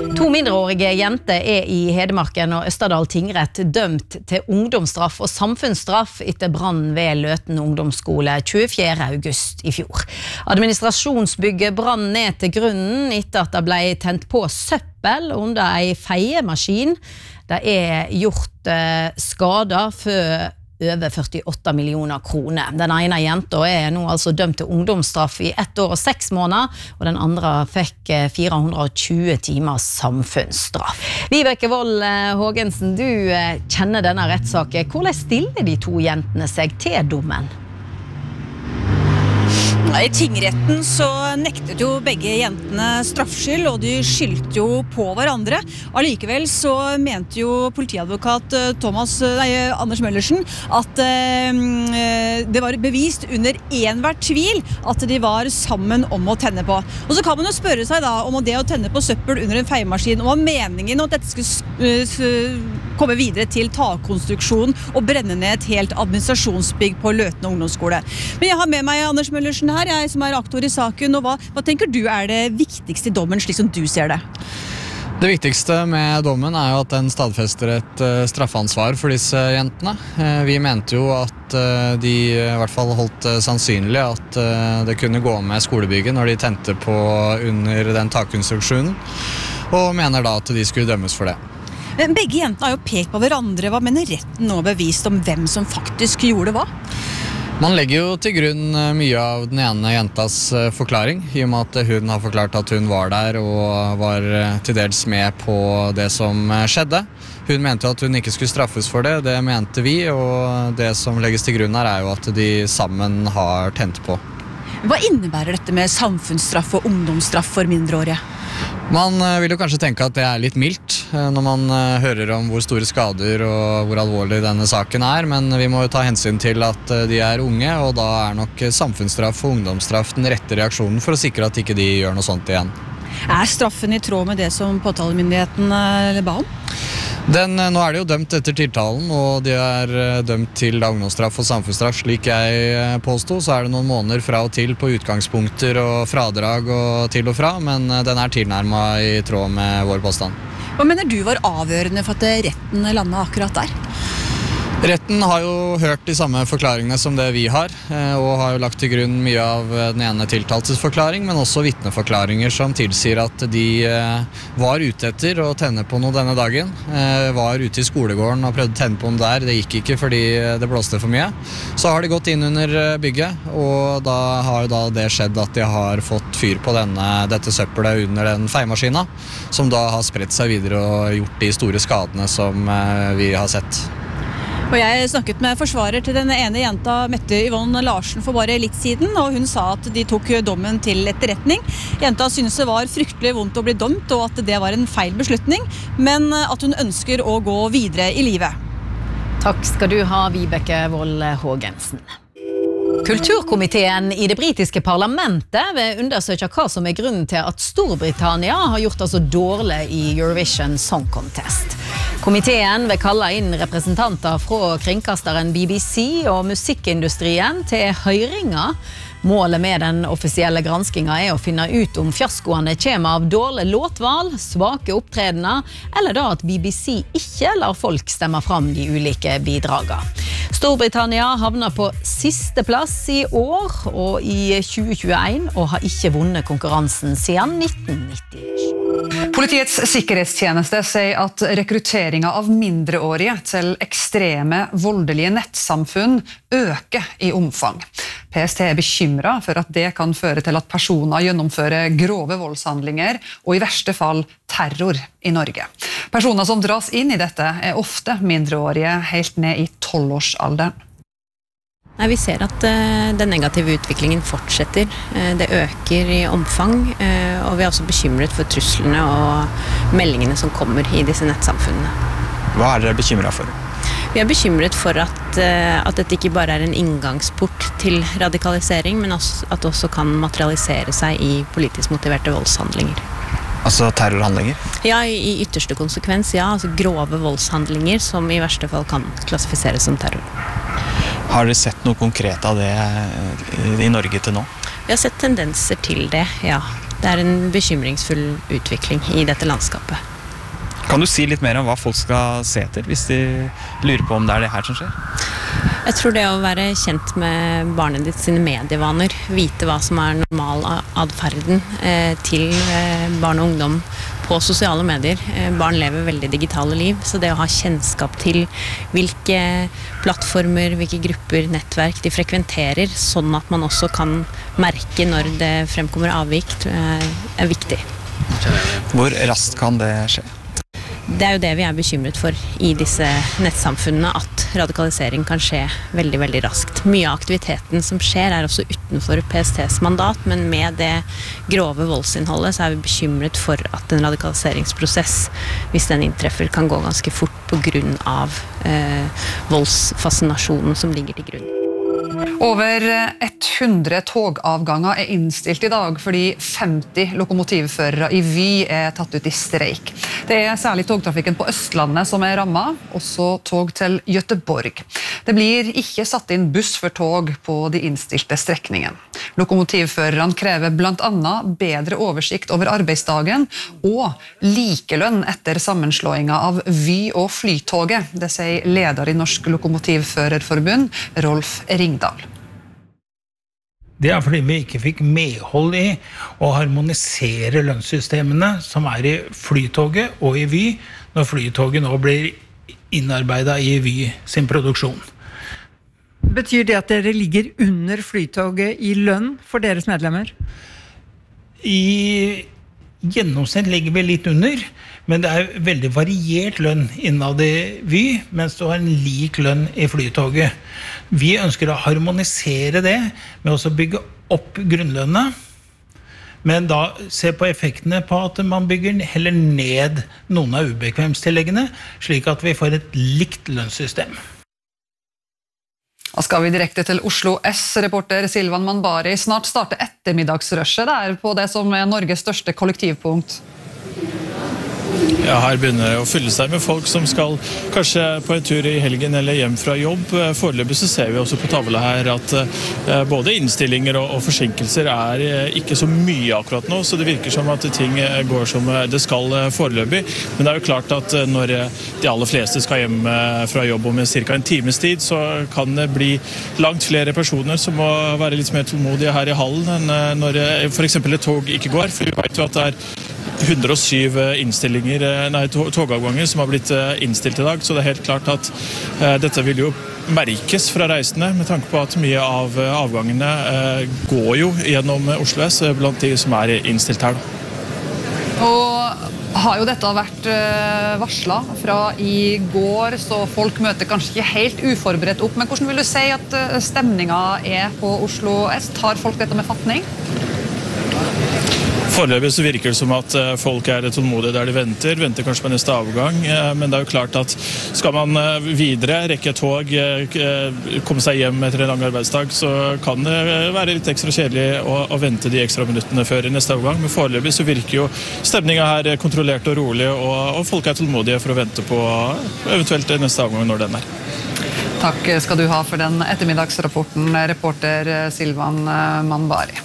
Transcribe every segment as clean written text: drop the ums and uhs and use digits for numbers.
To mindreårige jenter i Hedmarken og Østerdal tingrett dømt til ungdomsstraff og samfunnsstraff etter brannen ved Løten ungdomsskole 24. august i fjor. Administrasjonsbygget brann ned til grunnen etter at det ble tent på søppel under en feiemaskin. Det gjort skader for over 48 millioner kroner. Den ene jenta nå altså dømt til ungdomsstraff i 1 år og 6 måneder, og den andre fikk 420 timers samfunnsstraff. Vibeke Wold Haagensen, du kjenner denne rettssaken. Hvordan stiller de to jentene seg til dommen? I tingretten så nektet jo begge jentene straffskyld, og de skyldte jo på hverandre. Allikevel så mente jo politiadvokat Anders Møllersen at det var bevist under enhver tvil at de var sammen om å tenne på. Og så kan man jo spørre seg da om det å tenne på søppel under en feiemaskin, og meningen at dette skulle komme videre til takkonstruksjon og brenne ned et helt administrasjonsbygg på Løten ungdomsskole. Men jeg har med meg Anders Møllersen her, jeg som aktor i saken, og hva tenker du det viktigste i dommen, slik som du ser det? Det viktigste med dommen jo at den stadfester et straffansvar for disse jentene. Vi mente jo at de i hvert fall holdt sannsynlig at det kunne gå med skolebygget når de tente på under den takkonstruksjonen, og mener da at de skulle dømmes for det. Men begge jentene har jo pekt på hverandre. Hva mener retten nå bevist om hvem som faktisk gjorde hva? Man legger jo til grunn mye av den ene jentas forklaring, i og med at hun har forklart at hun var der og var til dels med på det som skjedde. Hun mente jo at hun ikke skulle straffes for det, det mente vi, og det som legges til grunn her jo at de sammen har tent på. Hva innebærer dette med samfunnsstraff og ungdomsstraff for mindreårige? Man vil jo kanskje tenke at det litt mildt når man hører om hvor store skader og hvor alvorlig denne saken men vi må jo ta hensyn til at de unge, og da nok samfunnsstraff og ungdomsstraff den rette reaksjonen for å sikre at ikke de gjør noe sånt igjen. Straffen i tråd med det som påtalemyndigheten ba om? Nå det jo dømt etter tiltalen, og de dømt til ungdomsstraff og samfunnsstraff. Slik jeg påstod, så det noen måneder fra og til på utgangspunkter og fradrag og til og fra, men den tilnærmet i tråd med vår påstand. Hva mener du var avgjørende for at retten landet akkurat der? Retten har jo hørt de samme forklaringene som det vi har, og har jo lagt til grunn mye av den ene tiltaltes forklaring, men også vitneforklaringer som tilsier at de var ute etter å tenne på noe denne dagen, var ute i skolegården og prøvde å tenne på noe der, det gikk ikke fordi det blåste for mye. Så har de gått inn under bygget, og da har jo det skjedd at de har fått fyr på dette søppelet under den feiemaskina, som da har spredt seg videre og gjort de store skadene som vi har sett. Og jeg snakket med forsvarer til denne ene jenta, Mette Yvonne Larsen, for bare litt siden, og hun sa at de tok dommen til etterretning. Jenta synes det var fryktelig vondt å bli dømt, og at det var en feil beslutning, men at hun ønsker å gå videre i livet. Takk skal du ha, Vibeke Wold Haagensen. Kulturkomiteen i det britiske parlamentet vil undersøke hva som grunnen til at Storbritannia har gjort det så dårlig i Eurovision Song Contest. Komiteen vil kalle inn representanter fra kringkasteren BBC og musikkindustrien til høringer. Målet med den offisielle granskingen å finne ut om fiaskoene kommer av dårlig låtval, svake opptredener, eller da at BBC ikke lar folk stemme fram de ulike bidragene. Storbritannia havner på siste plass i år og i 2021 og har ikke vunnet konkurransen siden 1990. Politiets sikkerhetstjeneste sier at rekrutteringen av mindreårige til ekstreme, voldelige nettsamfunn øker i omfang. PST bekymret for at det kan føre til at personer gjennomfører grove voldshandlinger og i verste fall terror i Norge. Personer som dras inn i dette ofte mindreårige helt ned i 12-årsalderen. Nei, vi ser at den negative utviklingen fortsetter. Det øker i omfang, og vi er også bekymret for truslene og meldingene som kommer i disse nettsamfunnene. Hva dere bekymret for? Vi er bekymret for at dette ikke bare en inngangsport til radikalisering, men at det også kan materialisere seg i politisk motiverte voldshandlinger. Altså terrorhandlinger? Ja, i ytterste konsekvens, ja. Altså grove voldshandlinger som i verste fall kan klassifiseres som terror. Har dere sett noe konkret av det i Norge til nå? Vi har sett tendenser til det, ja. det en bekymringsfull utvikling i dette landskapet. Kan du si litt mer om hva folk skal se etter, hvis de lurer på om det det her som skjer? Jeg tror det å være kjent med barnet ditt sine medievaner, vite hva som normal adferden til barn og ungdom på sosiale medier. Barn lever veldig digitale liv, så det å ha kjennskap til hvilke plattformer, hvilke grupper, nettverk de frekventerer, sånn at man også kan merke når det fremkommer avvik, viktig. Hvor raskt kan det skje? Det jo det vi bekymret for i disse nettsamfunnene, at radikalisering kan skje veldig, veldig raskt. Mye av aktiviteten som skjer også utenfor PSTs mandat, men med det grove voldsinnholdet så vi bekymret for at en radikaliseringsprosess, hvis den inntreffer, kan gå ganske fort på grunn av voldsfascinasjonen som ligger til grunn. Over 100 togavganger innstilt i dag fordi 50 lokomotivførere i Vy tatt ut i streik. Det særlig togtrafikken på Østlandet som rammet, også tog til Göteborg. Det blir ikke satt inn buss for tog på de innstilte strekningen. Lokomotivførerne krever blant annet bedre oversikt over arbeidsdagen og likelønn etter sammenslåingen av Vy og Flytoget. Det sier leder i Norsk Lokomotivførerforbund, Rolf Ringdal. Det fordi vi ikke fikk medhold i å harmonisere lønnssystemene som i Flytoget og i Vy, når Flytoget nå blir innarbeidet i Vy sin produksjon. Betyr det at dere ligger under Flytoget i lønn for deres medlemmer? I gjennomsnitt ligger vi litt under, men det veldig variert lønn innad i Vy, mens du har en lik lønn i Flytoget. Vi ønsker å harmonisere det med å bygge opp grunnlønna, men da se på effektene på at man bygger heller ned noen av ubekvemstilleggene, slik at vi får et likt lønnssystem. Da skal vi direkte til Oslo S, reporter Silvan Manbari. Snart starter ettermiddagsrushet der på det som Norges største kollektivpunkt. Ja, her begynner det å fylle seg med folk som skal kanskje på en tur i helgen eller hjem fra jobb. Foreløpig så ser vi også på tavla her at både innstillinger og forsinkelser ikke så mye akkurat nå, så det virker som at ting går som det skal foreløpig. Men det jo klart at når de aller fleste skal hjem fra jobb om cirka en times tid, så kan det bli langt flere personer som må være litt mer tålmodige her i hallen enn når for eksempel et tog ikke går, for vi vet jo at det 107 togavganger som har blitt innstilt i dag, så det helt klart at dette vil jo merkes fra reisende, med tanke på at mye av avgangene går jo gjennom Oslo S blant de som innstilt her. Og har jo dette vært varslet fra i går, så folk møter kanskje ikke helt uforberedt opp, men hvordan vil du si at stemningen på Oslo S? Tar folk dette med fatning? Foreløpig så virker det som at folk tålmodige der de venter kanskje på neste avgang, men det jo klart at skal man videre rekke tog, komme seg hjem etter en lang arbeidsdag, så kan det være litt ekstra kjedelig å vente de ekstra minuttene før neste avgang, men foreløpig så virker jo stemningen her kontrollert og rolig, og folk tålmodige for å vente på eventuelt neste avgang når den Takk skal du ha for den ettermiddagsrapporten, reporter Silvan Manbari.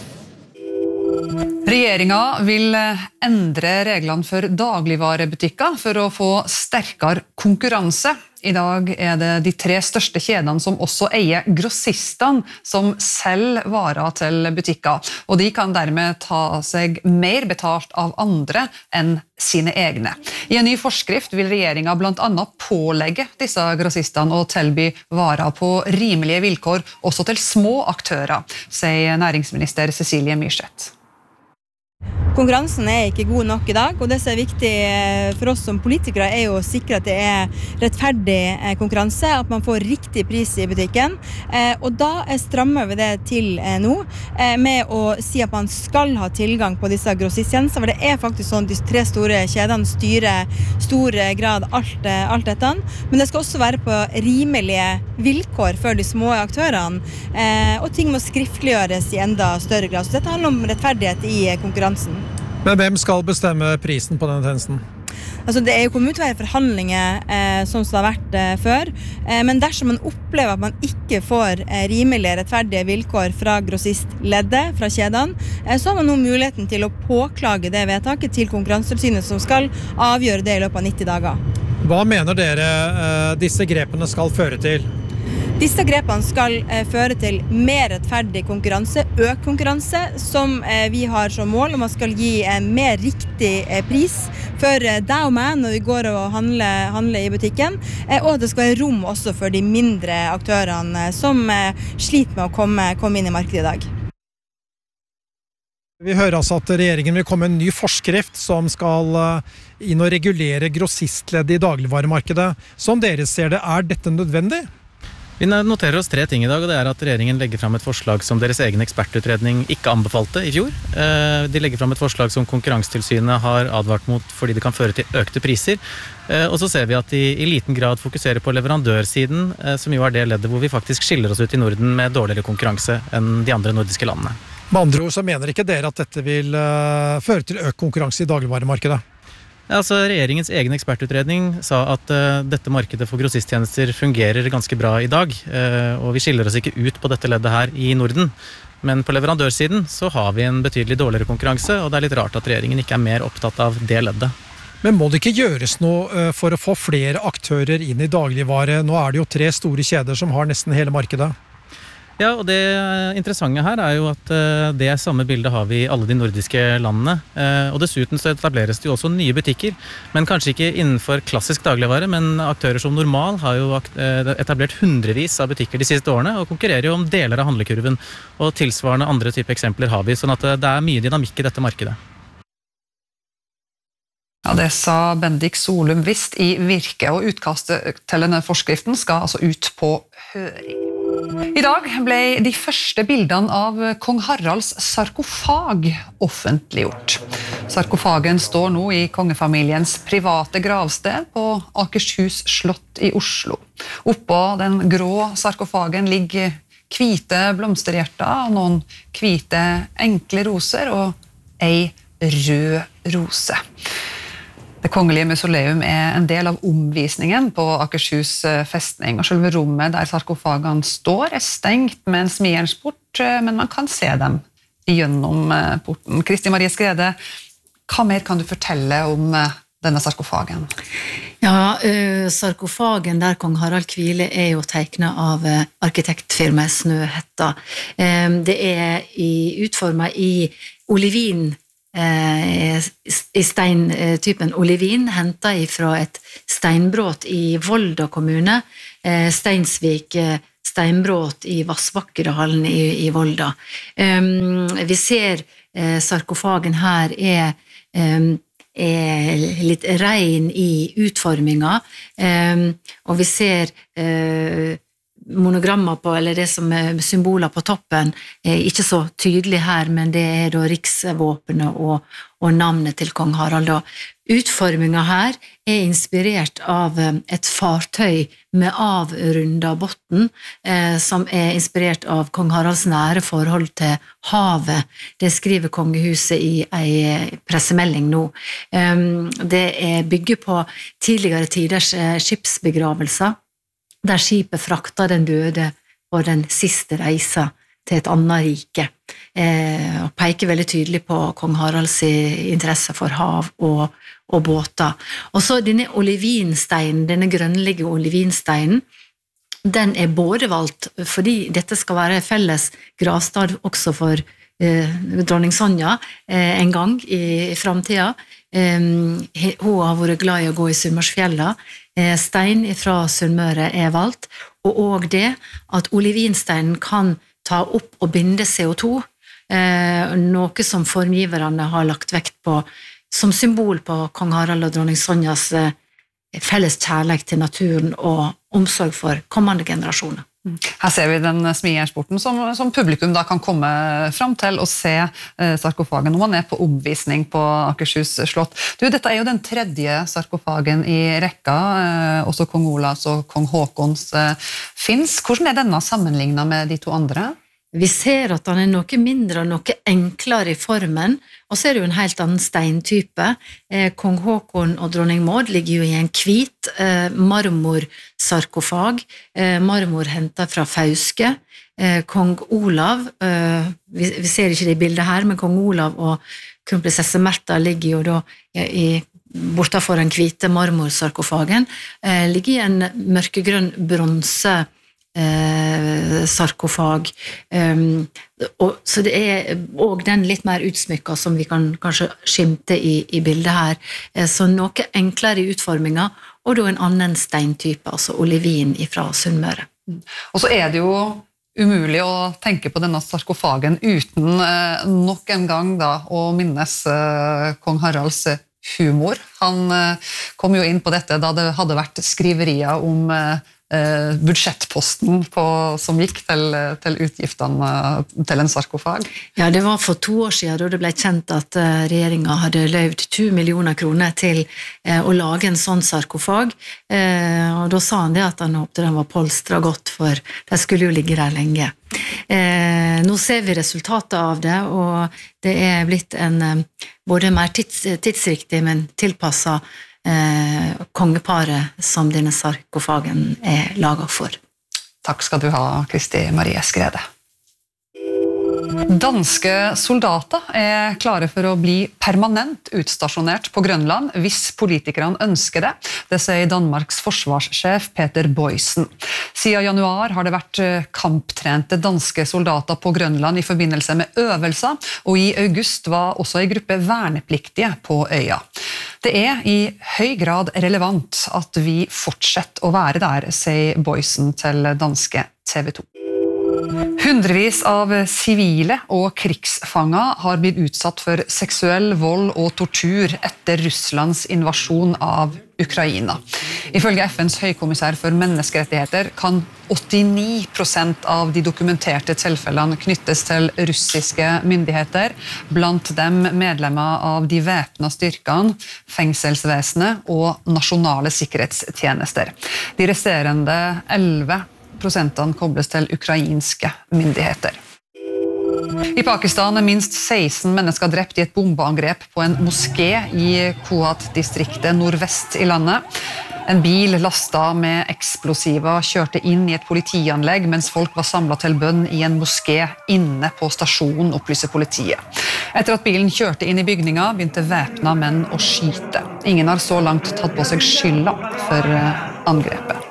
Regjeringen vil endre reglene for dagligvarebutikker for å få sterkere konkurranse. I dag det de 3 største kjedene som også eier grossistene som selger varer til butikker, og de kan dermed ta seg mer betalt av andre enn sine egne. I en ny forskrift vil regjeringen blant annet pålegge disse grossistene å tilby varer på rimelige vilkår også til små aktører, sier næringsminister Cecilie Myrseth. Konkurransen ikke god nok i dag, og det som viktig for oss som politikere jo å sikre at det rettferdig konkurranse, at man får riktig pris i butikken, og da strammer vi det til nå med å si at man skal ha tilgang på disse grossisttjenester, for det faktisk sånn de 3 store kjedene styrer stor grad alt dette, men det skal også være på rimelige vilkår for de små aktørene, og ting må skriftliggjøres i enda større grad, så dette handler om rettferdighet i konkurransen. Men hvem skal bestemme prisen på denne tjenesten? Altså det jo kommet ut å være forhandlinger som det har vært før, men dersom man opplever at man ikke får rimelige, rettferdige vilkår fra grossistleddet, fra kjedene, så har man nå muligheten til å påklage det vedtaket til Konkurransetilsynet som skal avgjøre det i løpet av 90 dager. Hva mener dere disse grepene skal føre til? Disse grepene skal føre til mer rettferdig konkurranse, økt konkurranse, som vi har som mål, og man skal gi mer riktig pris for deg og meg når vi går og handler i butikken, og at det skal være rom også for de mindre aktørene som sliter med å komme inn i markedet i dag. Vi hører altså at regjeringen vil komme med en ny forskrift som skal inn og regulere grossistleddet i dagligvaremarkedet. Som dere ser det, dette nødvendig? Vi noterer oss 3 ting i dag, og det at regjeringen legger fram et forslag som deres egen ekspertutredning ikke anbefalte i fjor. De legger fram et forslag som Konkurransetilsynet har advart mot fordi det kan føre til økte priser. Og så ser vi at de i liten grad fokuserer på leverandørsiden, som jo det leddet hvor vi faktisk skiller oss ut i Norden med dårligere konkurranse enn de andre nordiske landene. Med andre ord så mener ikke dere at dette vil føre til økt konkurranse i dagligvaremarkedet? Altså, regjeringens egen ekspertutredning sa at dette markedet for grossisttjenester fungerer ganske bra i dag, og vi skiller oss ikke ut på dette leddet her i Norden. Men på leverandørsiden så har vi en betydelig dårligere konkurranse, og det litt rart at regjeringen ikke mer opptatt av det leddet. Men må det ikke gjøres noe for å få flere aktører inn i dagligvare? Nå det jo 3 store kjeder som har nesten hele markedet. Ja, og det interessante her jo at det samme bildet har vi i alle de nordiske landene, og dessuten så etableres det jo også nye butikker, men kanskje ikke innenfor klassisk dagligvare, men aktører som Normal har jo etablert hundrevis av butikker de siste årene, og konkurrerer jo om deler av handlekurven, og tilsvarende andre type eksempler har vi, sånn at det mye dynamikk i dette markedet. Ja, det sa Bendik Solum Vist i Virke, og utkastet til denne forskriften skal altså ut på høring. I dag ble de første bildene av kong Haralds sarkofag offentliggjort. Sarkofagen står nå i kongefamiliens private gravsted på Akershus slott i Oslo. Oppå den grå sarkofagen ligger hvite blomsterhjerter, noen hvite enkle roser og ei rød rose. Det kongelige mausoleum en del av omvisningen på Akershus festning, og selve rommet der sarkofagene står stengt med en smiersport, men man kan se dem gjennom porten. Kristi Marie Skrede, hva mer kan du fortelle om denne sarkofagen? Ja, sarkofagen der kong Harald hviler jo tegnet av arkitektfirmaet Snøhetta. Det utformet i olivin, i steintypen olivin, hentet fra et steinbråt i Volda kommune, Steinsvik steinbråt i Vassbakkedalen i Volda. Vi ser sarkofagen her litt rein i utforminga, og vi ser monogrammer på, eller det som symboler på toppen, ikke så tydelig her, men det da riksvåpenet og navnet til kong Harald. Utformingen her inspirert av et fartøy med avrundet botten, som inspirert av kong Haralds nære forhold til havet. Det skriver kongehuset i en pressemelding nå. Det bygger på tidligere tiders skipsbegravelser, der skipet fraktet den døde på den siste reisa til et annet rike, og peker veldig tydelig på kong Haralds interesse for hav og båter. Og så denne olivinsteinen, denne grønnlige olivinsteinen, den både valgt fordi dette skal være felles gravstad også for dronning Sonja en gang i fremtiden. Hun har vært glad i å gå i Sunnmørsfjella. Stein fra Sunnmøre valgt, og også det at olivinsteinen kan ta opp og binde CO2, noe som formgiverne har lagt vekt på som symbol på kong Harald og dronning Sonjas felles kjærlighet til naturen og omsorg for kommende generasjoner. Her ser vi den smiersporten som publikum da kan komme fram til og se sarkofagen når man på omvisning på Akershus slott. Dette jo den 3. sarkofagen i rekka, også kong Olavs og kong Håkons finnes. Hvordan denne sammenlignet med de 2 andre? Vi ser at han noe mindre og noe enklere i formen, og så det jo en helt annen steintype. Kong Håkon og dronning Maud ligger jo i en hvit marmorsarkofag, marmor hentet fra Fauske. Kong Olav, vi ser ikke det i bildet her, men kong Olav og kronprinsesse Märtha ligger jo da bortenfor den hvite marmorsarkofagen, ligger i en mørkegrønn bronse sarkofag, så det også den litt mer utsmykket som vi kan kanskje skimte i bildet her, så noe enklere i utformingen, og da en annen steintype, altså olivin fra Sunnmøre. Og så det jo umulig å tenke på denne sarkofagen uten nok en gang da, å minnes kong Haralds humor. Han kom jo inn på dette da det hadde vært skriverier om budsjettposten som gikk til utgiftene til en sarkofag. Ja, det var for 2 år siden da det ble kjent at regjeringen hadde løyvd 2 millioner kroner til å lage en sånn sarkofag, og da sa han det at han håpte den var polstret godt, for det skulle jo ligge der lenge. Nå ser vi resultatet av det, og det blitt en både mer tidsriktig, men tilpasset kongeparet som denne sarkofagen laget for. Takk skal du ha, Kristi Marie Skrede. Danske soldater klare for å bli permanent utstasjonert på Grønland hvis politikerne ønsker det. Det sier Danmarks forsvarssjef Peter Boysen. Siden januar har det vært kamptrente danske soldater på Grønland i forbindelse med øvelser, og i august var også en gruppe vernepliktige på øya. Det i høy grad relevant at vi fortsetter å være der, sier Boysen til danske TV 2. Hundrevis av sivile og krigsfanger har blitt utsatt for seksuell vold og tortur etter Russlands invasjon av Ukraina. Ifølge FNs høykommissær for menneskerettigheter kan 89% av de dokumenterte tilfellene knyttes til russiske myndigheter, blant dem medlemmer av de væpnede styrkene, fengselsvesenet og nasjonale sikkerhetstjenester. De resterende 11% kobles til ukrainske myndigheter. I Pakistan minst 16 mennesker drept i et bombeangrep på en moské i Kohat-distriktet nordvest i landet. En bil lastet med eksplosiver kjørte inn i et politianlegg mens folk var samlet til bønn i en moské inne på stasjonen, opplyser politiet. Etter at bilen kjørte inn i bygningen, begynte væpnede menn å skyte. Ingen har så langt tatt på seg skylda for angrepet.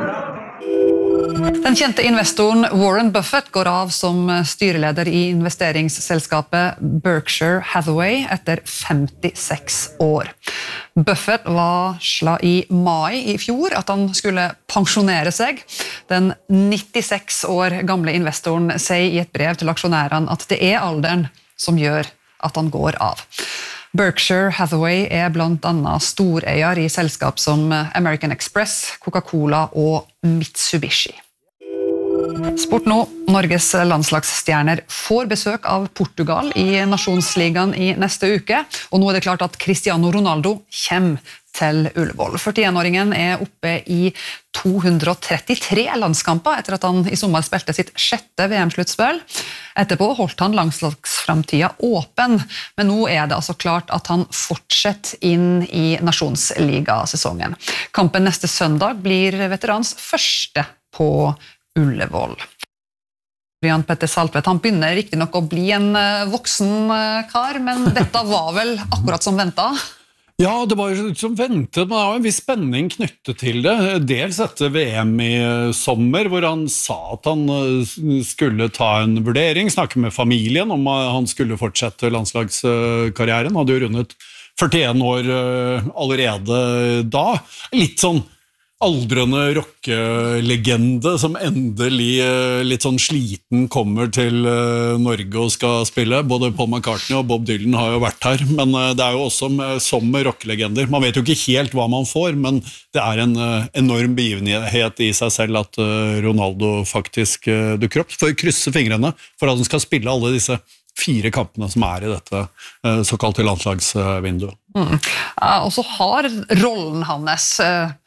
Den kjente investoren Warren Buffett går av som styreleder i investeringsselskapet Berkshire Hathaway etter 56 år. Buffett varslet i mai i fjor at han skulle pensjonere seg. Den 96 år gamle investoren sier i et brev til aksjonærene at det alderen som gjør at han går av. Berkshire Hathaway blant annet storeier i selskap som American Express, Coca-Cola og Mitsubishi. Sport nå. Norges landslagsstjerner får besøk av Portugal i Nasjonsligaen i neste uke, og nå det klart at Cristiano Ronaldo kommer til Ullevål. 41-åringen oppe i 233 landskamper etter at han i sommer spilte sitt 6. VM-sluttspill. Etterpå holdt han landslagsframtida åpen, men nå det altså klart at han fortsetter inn i Nasjonsligasesongen. Kampen neste søndag blir veterans første på Ullevål. Jan Petter Saltvedt, han begynner riktig nok å bli en voksen kar, men dette var vel akkurat som ventet? Ja, det var som ventet, men det var en viss spenning knyttet til det. Dels etter VM i sommer, hvor han sa at han skulle ta en vurdering, snakke med familien om han skulle fortsette landslagskarrieren. Han hadde jo rundet 41 år allerede da. Litt sånn aldrende rockelegende som endelig litt sånn sliten kommer til Norge og skal spille. Både Paul McCartney og Bob Dylan har jo vært her, men det jo også som rockelegender. Man vet jo ikke helt hva man får, men det en enorm begivenhet i seg selv at Ronaldo faktisk dukker opp. For å krysse fingrene for at han skal spille alle disse 4 kampene som i dette såkalte landslagsvinduet. Og så har rollen hans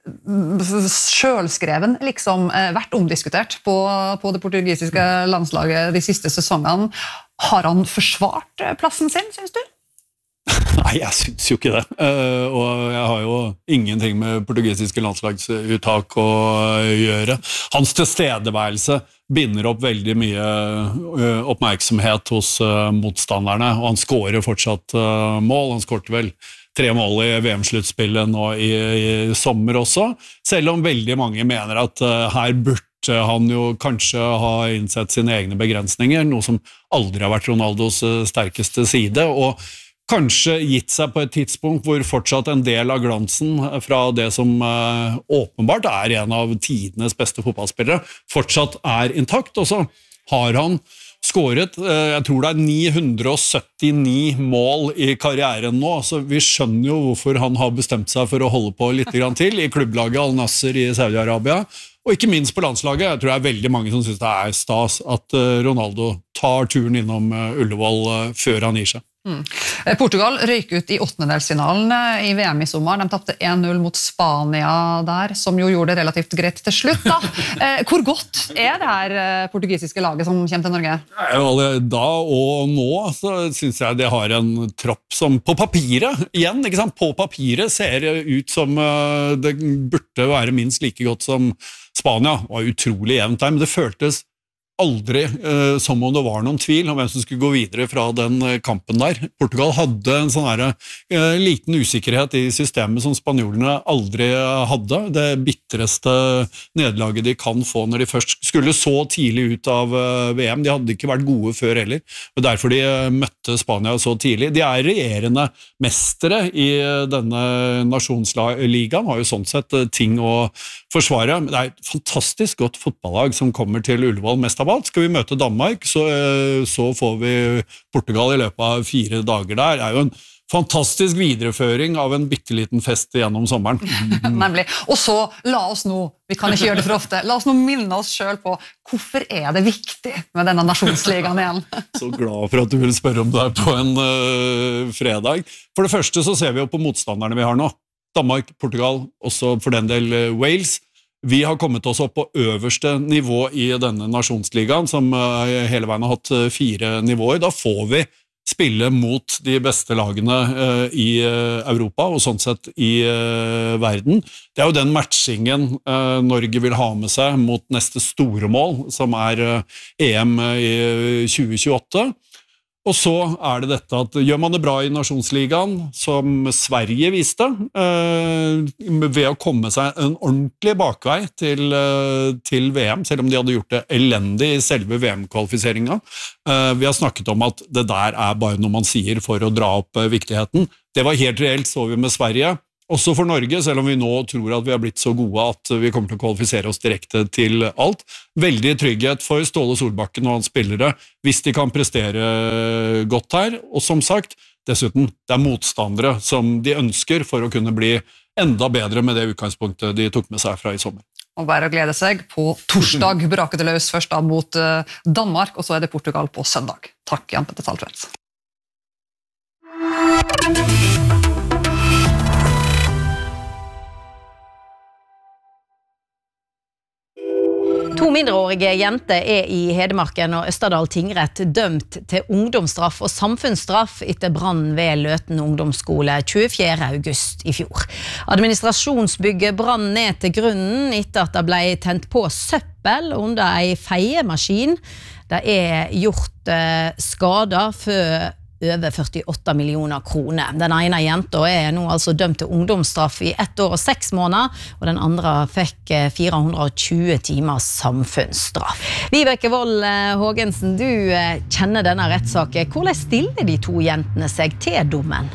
selvskreven, liksom vært omdiskutert på det portugisiske landslaget de siste sesongene. Har han forsvart plassen sin, synes du? Nei, jeg synes jo ikke det. Og jeg har jo ingenting med portugisiske landslagsuttak å gjøre. Hans tilstedeværelse binder opp veldig mye oppmerksomhet hos motstanderne, og han skårer fortsatt mål. Han skårte vel 3 mål i VM-sluttspillet nå i sommer også, selv om veldig mange mener at her burde han jo kanskje ha innsett sine egne begrensninger, noe som aldri har vært Ronaldos sterkeste side, og kanskje gitt seg på et tidspunkt hvor fortsatt en del av glansen fra det som åpenbart er en av tidenes beste fotballspillere, fortsatt er intakt, og så har han skåret, jeg tror det er 979 mål i karrieren nå, så vi skjønner jo hvorfor han har bestemt seg for å holde på litt grann til i klubblaget Al-Nasser i Saudi-Arabia, og ikke minst på landslaget. Jeg tror det er veldig mange som synes det er stas at Ronaldo tar turen innom Ullevål før han gir seg. Portugal røyk ut i åttendedelsfinalen i VM i sommer. De tappte 1-0 mot Spania der, som jo gjorde det relativt greit til slutt. Da. Hvor godt er det her portugisiske laget som kommer til Norge? Da og nå så synes jeg det har en tropp som på papiret, igjen, ikke sant? På papiret ser ut som det burde være minst like godt som Spania. Det var utrolig jevnt der, men det føltes aldri som om det var noen tvil om hvem som skulle gå videre fra den kampen der. Portugal hadde en sånn liten usikkerhet i systemet som spanjolene aldri hadde. Det bittereste nederlaget de kan få når de først skulle så tidlig ut av VM. De hadde ikke vært gode før heller, og derfor de møtte Spania så tidlig. De er regjerende mestere i denne nasjonsligaen, har jo sånn sett ting å forsvare. Det er et fantastisk godt fotballag som kommer til Ullevål mest av alt. Skal vi møte Danmark, så får vi Portugal i løpet av 4 dager der. Det er jo en fantastisk videreføring av en bitteliten fest gjennom sommeren. Nemlig. Og så, la oss nå, vi kan ikke gjøre det for ofte, la oss nå minne oss selv på hvorfor er det viktig med denne nasjonsligaen igjen? Så glad for at du vil spørre om det her på en fredag. For det første så ser vi jo på motstanderne vi har nå. Danmark, Portugal, også for den del Wales. Vi har kommet oss opp på øverste nivå i denne nasjonsligaen, som hele veien har hatt 4 nivåer. Da får vi spille mot de beste lagene i Europa, og sånn sett i verden. Det er jo den matchingen Norge vil ha med seg mot neste store mål, som er EM i 2028. Og så er det dette at gjør man det bra i nasjonsligaen, som Sverige viste, ved å komme seg en ordentlig bakvei til VM, selv om de hadde gjort det elendig i selve VM-kvalifiseringen. Vi har snakket om at det der er bare noe man sier for å dra opp viktigheten. Det var helt reelt, så vi med Sverige. Også for Norge, selv om vi nå tror at vi har blitt så gode at vi kommer til å kvalifisere oss direkte til alt. Veldig trygghet for Ståle Solbakken og hans spillere, hvis de kan prestere godt her. Og som sagt, dessuten, det er motstandere som de ønsker for å kunne bli enda bedre med det utgangspunktet de tok med seg fra i sommer. Og bare å glede seg. På torsdag braket det løs først da mot Danmark, og så er det Portugal på søndag. Takk, Jan Petter Saltvedt. 2 mindreårige jenter er i Hedmarken og Østerdal tingrett dømt til ungdomsstraff og samfunnsstraff etter brann ved Løten ungdomsskole 24. august i fjor. Administrasjonsbygget brann ned til grunnen etter at det ble tent på søppel under en feiemaskin. Det er gjort skader for over 48 millioner kroner. Den ene jenta er nå altså dømt til ungdomsstraff i 1 år og 6 måneder, og den andre fikk 420 timers samfunnsstraff. Vibeke Wold Hågensen, du kjenner denne rettssaken. Hvordan stiller de 2 jentene seg til dommen?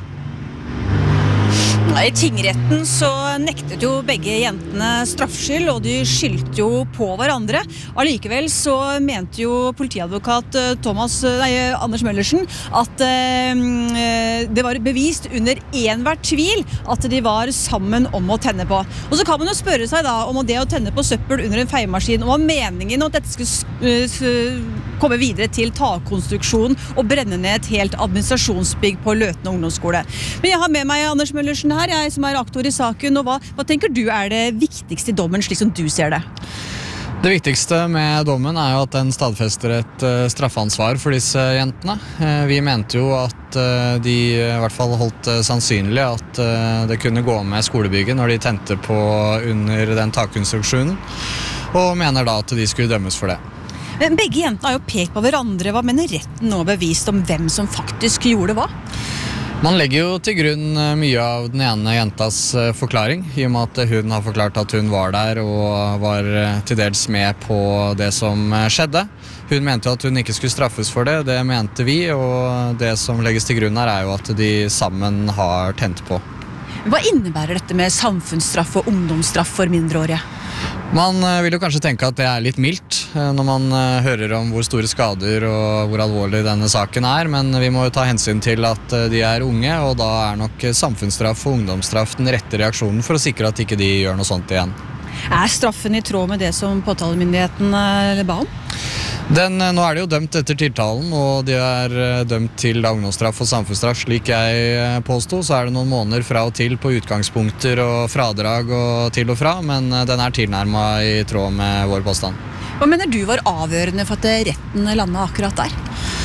I tingretten så nektet jo begge jentene straffskyld, og de skyldte jo på hverandre. Allikevel så mente jo politiadvokat Anders Møllersen at det var bevist under enhver tvil at de var sammen om å tenne på. Og så kan man jo spørre seg da om det å tenne på søppel under en feiemaskin, og hva meningen om at dette skulle komme videre til takkonstruksjon og brenne ned et helt administrasjonsbygg på Løten ungdomsskole. Men jeg har med meg Anders Møllersen her, jeg som er aktor i saken, og hva tenker du er det viktigste i dommen, slik som du ser det? Det viktigste med dommen er jo at den stadfester et straffansvar for disse jentene. Vi mente jo at de i hvert fall holdt sannsynlig at det kunne gå med skolebygget når de tente på under den takkonstruksjonen, og mener da at de skulle dømmes for det. Men begge jentene har jo pekt på hverandre. Hva mener retten nå bevist om hvem som faktisk gjorde hva? Man legger jo til grunn mye av den ene jentas forklaring, i og med at hun har forklart at hun var der og var til dels med på det som skjedde. Hun mente jo at hun ikke skulle straffes for det, det mente vi, og det som legges til grunn her er jo at de sammen har tent på. Hva innebærer dette med samfunnsstraff og ungdomsstraff for mindreårige? Man vil jo kanskje tenke at det er litt mildt når man hører om hvor store skader og hvor alvorlig denne saken er, men vi må jo ta hensyn til at de er unge, og da er nok samfunnsstraff og ungdomsstraff den rette reaksjonen for å sikre at ikke de gjør noe sånt igjen. Er straffen i tråd med det som påtalemyndigheten ba om? Nå er de jo dømt etter tiltalen, og de er dømt til ungdomsstraff og samfunnsstraff. Slik jeg påstod, så er det noen måneder fra og til på utgangspunkter og fradrag og til og fra, men den er tilnærmet i tråd med vår påstand. Hva mener du var avgjørende for at retten landet akkurat der?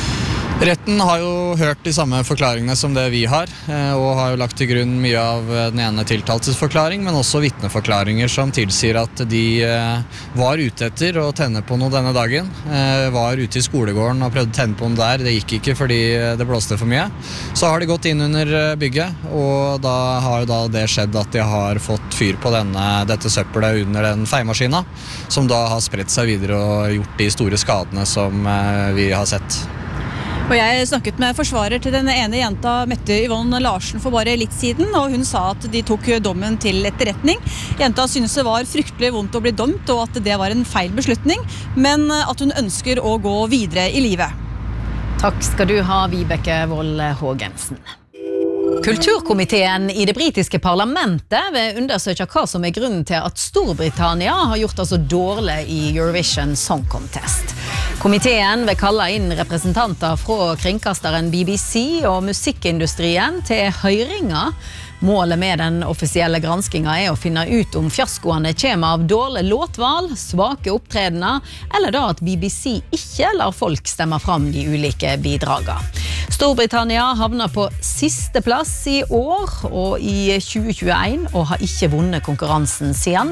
Retten har jo hørt de samme forklaringene som det vi har, og har jo lagt til grunn mye av den ene tiltaltes forklaring, men også vitneforklaringer som tilsier at de var ute etter å tenne på noe denne dagen. Var ute i skolegården og prøvde å tenne på noe der, det gikk ikke fordi det blåste for mye. Så har de gått inn under bygget, og da har jo det skjedd at de har fått fyr på dette søppelet under den feiemaskina, som da har spredt seg videre og gjort de store skadene som vi har sett. Og jeg snakket med forsvarer til denne ene jenta, Mette Yvonne Larsen, for bare litt siden, og hun sa at de tok dommen til etterretning. Jenta synes det var fryktelig vondt å bli dømt, og at det var en feil beslutning, men at hun ønsker å gå videre i livet. Takk skal du ha, Vibeke Wold Hågensen. Kulturkomiteen i det britiske parlamentet vil undersøke hva som er grunnen til at Storbritannia har gjort det så dårlig i Eurovision Song Contest. Komiteen vil kalle inn representanter fra kringkasteren BBC og musikkindustrien til høringer. Målet med den offisielle granskingen er å finne ut om fiaskoene kommer av dårlig låtvalg, svake opptredener, eller da at BBC ikke lar folk stemme fram de ulike bidragene. Storbritannia havner på siste plass i år og i 2021 og har ikke vunnet konkurransen siden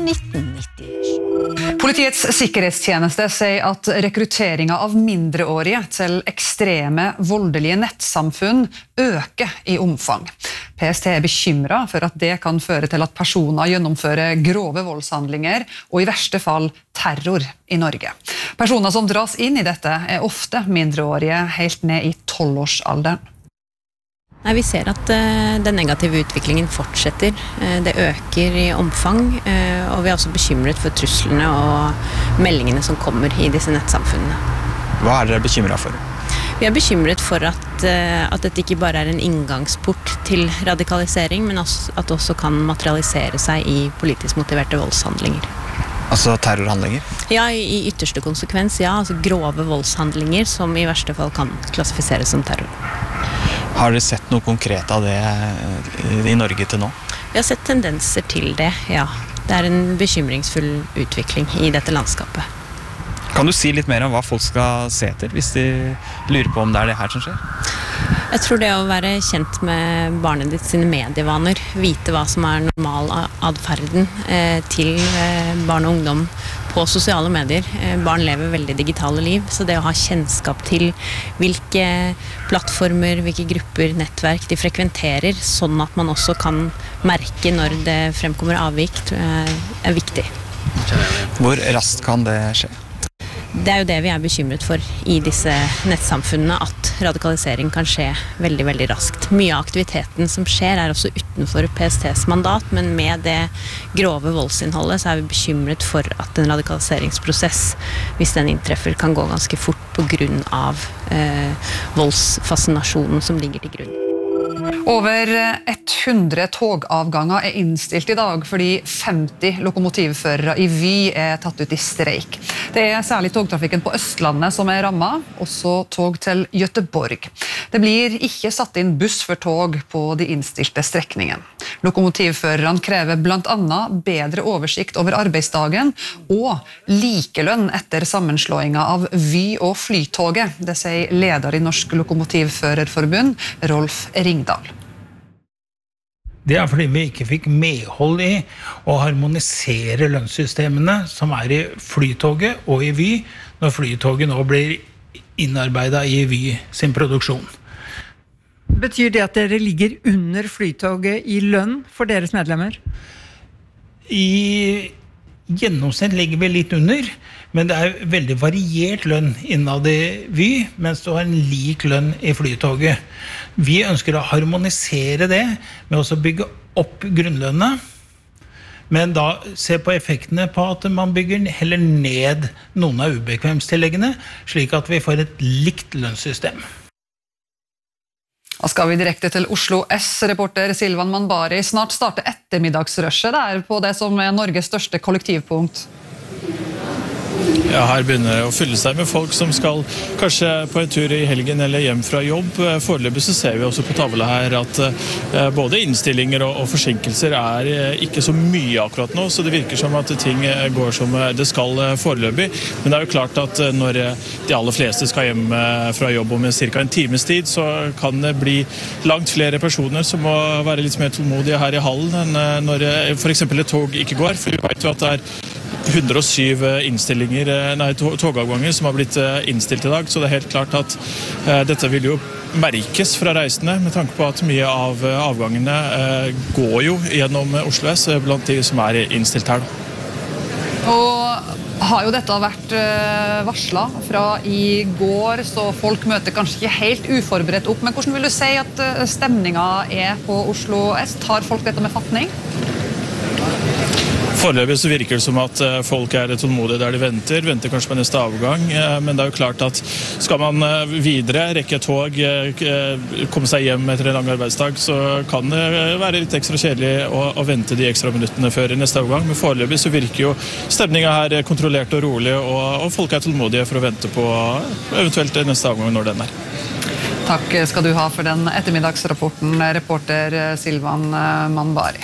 1990. Politiets sikkerhetstjeneste sier at rekrutteringen av mindreårige til ekstreme, voldelige nettsamfunn øker i omfang. PST er bekymret for at det kan føre til at personer gjennomfører grove voldshandlinger og i verste fall terror i Norge. Personer som dras inn i dette er ofte mindreårige helt ned i 12-årsalderen. Nei, vi ser at den negative utviklingen fortsetter. Det øker i omfang, og vi er også bekymret for truslene og meldingene som kommer i disse nettsamfunnene. Hva er dere bekymret for? Vi er bekymret for at dette ikke bare er en inngangsport til radikalisering, men at det også kan materialisere seg i politisk motiverte voldshandlinger. Altså terrorhandlinger? Ja, i ytterste konsekvens, ja. Altså grove voldshandlinger som i verste fall kan klassifiseres som terror. Har dere sett noe konkret av det i Norge til nå? Vi har sett tendenser til det, ja. Det er en bekymringsfull utvikling i dette landskapet. Kan du si litt mer om hva folk skal se etter hvis de lurer på om det er det her som skjer? Jeg tror det å være kjent med barnet ditt sine medievaner, vite hva som er normal adferden til barn og ungdom på sosiale medier. Barn lever veldig digitale liv, så det å ha kjennskap til hvilke plattformer, hvilke grupper, nettverk de frekventerer, sånn at man også kan merke når det fremkommer avvik, er viktig. Hvor raskt kan det skje? Det er jo det vi er bekymret for i disse nettsamfunnene, at radikalisering kan skje veldig, veldig raskt. Mye av aktiviteten som skjer er også utenfor PSTs mandat, men med det grove voldsinnholdet så er vi bekymret for at en radikaliseringsprosess, hvis den inntreffer, kan gå ganske fort på grunn av voldsfascinasjonen som ligger til grunn. Over 100 togavganger er innstilt i dag fordi 50 lokomotivførere i Vy er tatt ut i streik. Det er særlig togtrafikken på Østlandet som er rammet, også tog til Göteborg. Det blir ikke satt inn buss for tog på de innstilte strekningen. Lokomotivførerne krever blant annet bedre oversikt over arbeidsdagen og likelønn etter sammenslåinga av Vy og Flytoget. Det sier leder i Norsk Lokomotivførerforbund, Rolf Ringdal. Det er fordi vi ikke fikk medhold i å harmonisere lønnssystemene som er i Flytoget og i Vy, når Flytoget nå blir innarbeidet i Vy sin produksjon. Betyr det at dere ligger under Flytoget i lønn for deres medlemmer? I gjennomsnitt ligger vi litt under, men det er veldig variert lønn innad i Vy, mens du har en lik lønn i Flytoget. Vi ønsker å harmonisere det med å bygge opp grunnlønnet, men da se på effektene på at man bygger heller ned noen av ubekvemstilleggene, slik at vi får et likt lønnssystem. Da skal vi direkte til Oslo S, reporter Silvan Manbari. Snart starter ettermiddagsrushet der på det som er Norges største kollektivpunkt. Ja, her begynner det å fylle seg med folk som skal kanskje på en tur i helgen eller hjem fra jobb. Foreløpig så ser vi også på tavla her at både innstillinger og forsinkelser er ikke så mye akkurat nå, så det virker som at ting går som det skal foreløpig. Men det er jo klart at når de aller fleste skal hjem fra jobb om cirka en times tid, så kan det bli langt flere personer som må være litt mer tålmodige her i hallen enn når for eksempel et tog ikke går, for vi vet jo at det er 107 togavganger som har blitt innstilt i dag, så det er helt klart at dette vil jo merkes fra reisende, med tanke på at mye av avgangene går jo gjennom Oslo S blant de som er innstilt her. Og har jo dette vært varslet fra i går, så folk møter kanskje ikke helt uforberedt opp, men hvordan vil du si at stemningen er på Oslo S? Tar folk dette med fatning? Foreløpig så virker det som at folk er tålmodige der de venter kanskje på neste avgang, men det er jo klart at skal man videre, rekke tog, komme seg hjem etter en lang arbeidsdag, så kan det være litt ekstra kjedelig å vente de ekstra minuttene før neste avgang, men foreløpig så virker jo stemningen her kontrollert og rolig, og folk er tålmodige for å vente på eventuelt neste avgang når den er. Takk skal du ha for den ettermiddagsrapporten, reporter Silvan Manbari.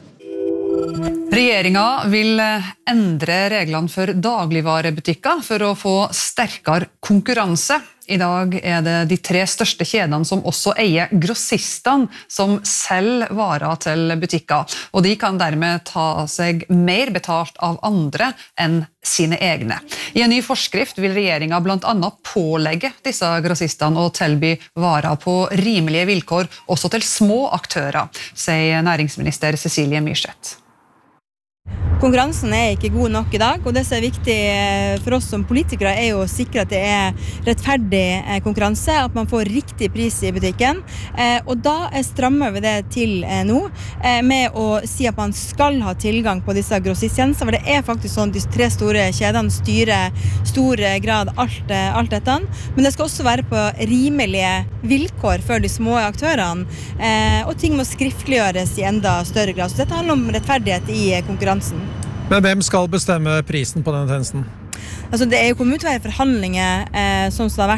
Regjeringa vil endre reglene for dagligvarebutikker for å få sterkere konkurranse. I dag er det de 3 største kjedene som også eier grossistene som selger varer til butikker, og de kan dermed ta seg mer betalt av andre enn sine egne. I en ny forskrift vil regjeringa blant annet pålegge disse grossistene å tilby varer på rimelige vilkår også til små aktører, sier næringsminister Cecilie Myrseth. Konkurransen er ikke god nok i dag, og det som er viktig for oss som politikere er jo å sikre at det er rettferdig konkurranse, at man får riktig pris i butikken, og da strammer vi det til nå med å si at man skal ha tilgang på disse grossisttjenestene, for det er faktisk sånn at de 3 store kjedene styrer stor grad alt dette, men det skal også være på rimelige vilkår for de små aktørene, og ting må skriftliggjøres i enda større grad, så dette handler om rettferdighet i konkurransen. Men hvem skal bestemme prisen på denne tjenesten? Altså, det er jo kommet ut å være forhandlinger sånn som det har vært